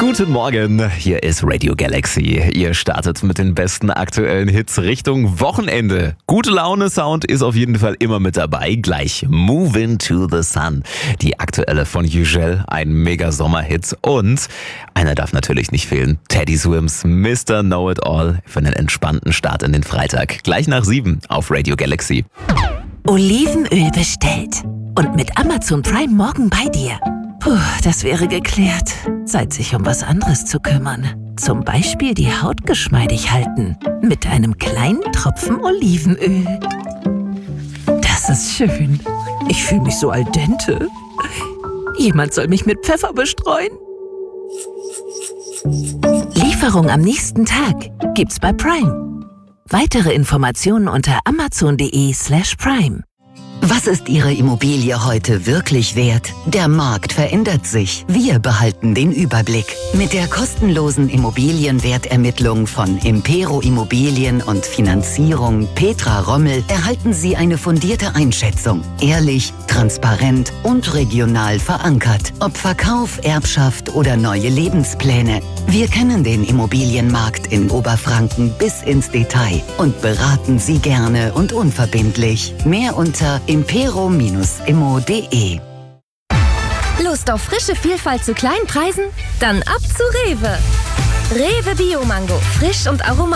Guten Morgen, hier ist Radio Galaxy. Ihr startet mit den besten aktuellen Hits Richtung Wochenende. Gute Laune Sound ist auf jeden Fall immer mit dabei. Gleich Moving to the Sun. Die aktuelle von Yücel, ein mega Sommerhit. Und einer darf natürlich nicht fehlen. Teddy Swims Mr. Know-It-All für einen entspannten Start in den Freitag. Gleich nach 7 auf Radio Galaxy. Olivenöl bestellt. Und mit Amazon Prime morgen bei dir. Puh, das wäre geklärt. Zeit, sich um was anderes zu kümmern. Zum Beispiel die Haut geschmeidig halten. Mit einem kleinen Tropfen Olivenöl. Das ist schön. Ich fühle mich so al dente. Jemand soll mich mit Pfeffer bestreuen. Lieferung am nächsten Tag gibt's bei Prime. Weitere Informationen unter amazon.de/prime. Was ist Ihre Immobilie heute wirklich wert? Der Markt verändert sich. Wir behalten den Überblick. Mit der kostenlosen Immobilienwertermittlung von Impero Immobilien und Finanzierung Petra Rommel erhalten Sie eine fundierte Einschätzung. Ehrlich, transparent und regional verankert. Ob Verkauf, Erbschaft oder neue Lebenspläne. Wir kennen den Immobilienmarkt in Oberfranken bis ins Detail und beraten Sie gerne und unverbindlich. Mehr unter impero-immo.de. Lust auf frische Vielfalt zu kleinen Preisen? Dann ab zu Rewe. Rewe Bio Mango, frisch und aromatisch.